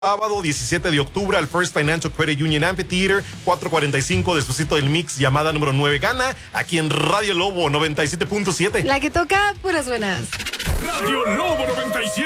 Sábado 17 de octubre al First Financial Credit Union Amphitheater, 4:45 después del mix, llamada número 9 gana, aquí en Radio Lobo 97.7. La que toca puras buenas. Radio Lobo 97.